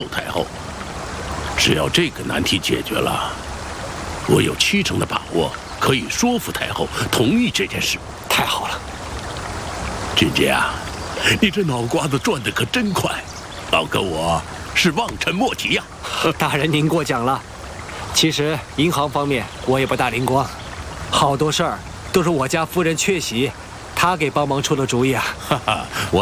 太后。只要这个难题解决了，我有70%的把握可以说服太后同意这件事。 太好了， 君杰啊，你这脑瓜子转得可真快，老哥我是望尘莫及呀。 大人您过奖了。其实银行方面我也不大灵光，好多事儿都是我家夫人缺席，她给帮忙出的主意啊。 哈哈，我。